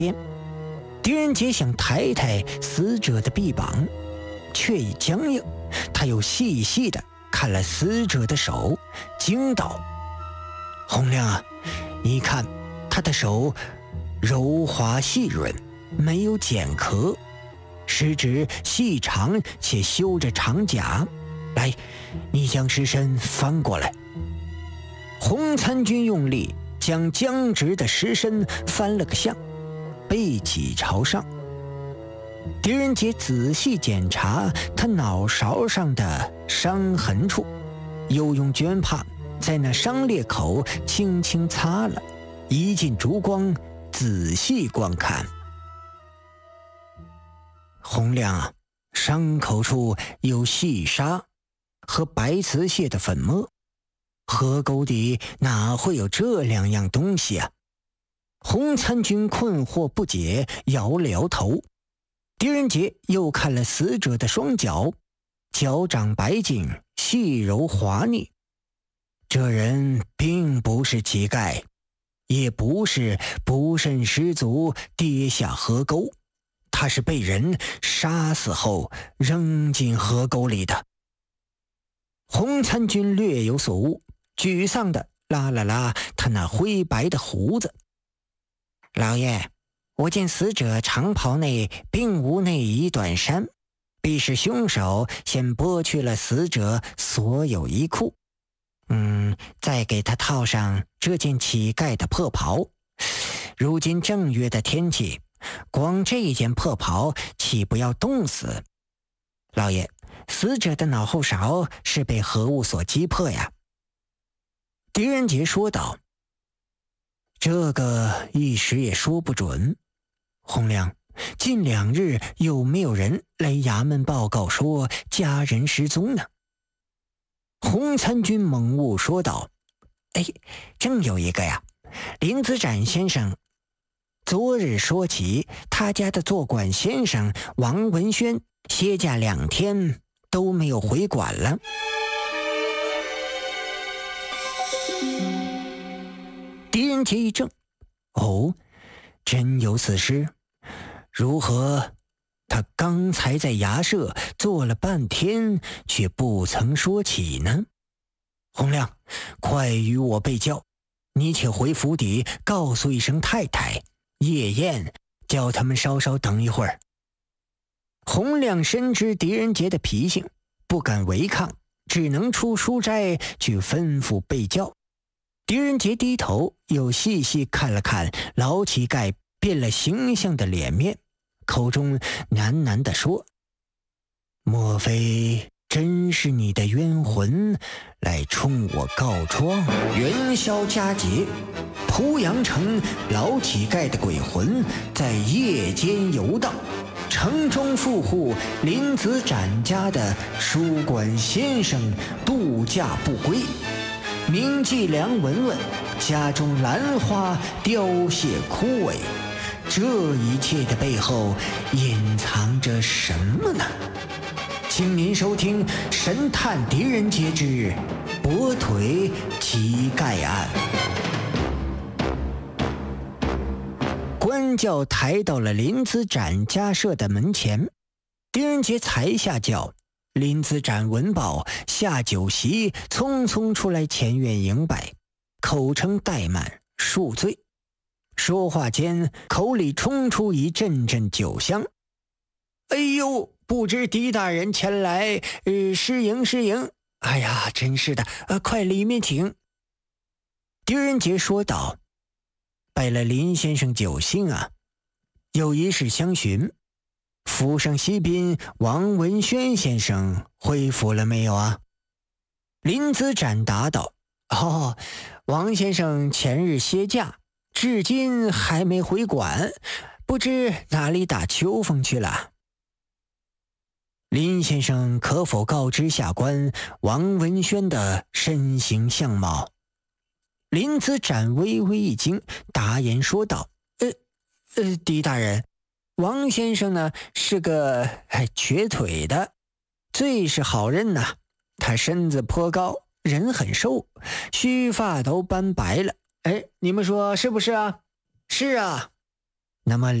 边。狄仁杰想抬抬死者的臂膀，却已僵硬。他又细细地看了死者的手，惊道：“洪亮啊，你看他的手柔滑细润，没有茧壳，食指细长且修着长甲。来，你将尸身翻过来。”洪参军用力将僵直的尸身翻了个相，背脊朝上。狄仁杰仔细检查他脑勺上的伤痕处，又用绢帕在那伤裂口轻轻擦了，移进烛光仔细观看。洪亮啊，伤口处有细沙和白瓷蟹的粉末，河沟底哪会有这两样东西啊？洪参军困惑不解，摇了摇头。狄仁杰又看了死者的双脚，脚掌白净，细柔滑腻。这人并不是乞丐，也不是不慎失足跌下河沟，他是被人杀死后扔进河沟里的。洪参军略有所悟，沮丧地拉了拉他那灰白的胡子。老爷，我见死者长袍内并无内衣短衫，必是凶手先剥去了死者所有衣裤，再给他套上这件乞丐的破袍。如今正月的天气，光这一件破袍岂不要冻死？老爷，死者的脑后勺是被何物所击破呀？狄仁杰说道。这个一时也说不准。洪亮，近2日有没有人来衙门报告说家人失踪呢？洪参军猛悟说道：正有一个呀，林子展先生昨日说起，他家的做馆先生王文轩歇假2天都没有回馆了。狄仁杰一怔，哦，真有此事？如何他刚才在衙舍坐了半天，却不曾说起呢？洪亮，快与我备教，你且回府邸告诉一声太太，夜宴叫他们稍稍等一会儿。洪亮深知狄仁杰的脾性，不敢违抗，只能出书斋去吩咐备教。狄仁杰低头又细细看了看老乞丐变了形象的脸面，口中喃喃地说：莫非真是你的冤魂来冲我告状？元宵佳节，濮阳城老乞丐的鬼魂在夜间游荡，城中富户林子展家的书馆先生度假不归，名妓梁文文家中兰花凋谢枯萎，这一切的背后隐藏着什么呢？请您收听《神探狄仁杰之跛腿乞丐案》。官轿抬到了林子展家舍的门前，狄仁杰才下轿，林子展闻报，下酒席，匆匆出来前院迎拜，口称怠慢，恕罪。说话间，口里冲出一阵阵酒香。哎呦，不知狄大人前来，失迎失迎。哎呀，真是的，快里面请。狄仁杰说道：拜了林先生酒兴啊，有一事相询，府上西宾王文轩先生回府了没有啊？林子展答道：王先生前日歇假，至今还没回馆，不知哪里打秋风去了。林先生可否告知下官王文轩的身形相貌？林子展微微一惊，答言说道：狄大人，王先生呢是个瘸腿的，最是好人呐。他身子颇高，人很瘦，须发都斑白了。你们说是不是啊？是啊。 那么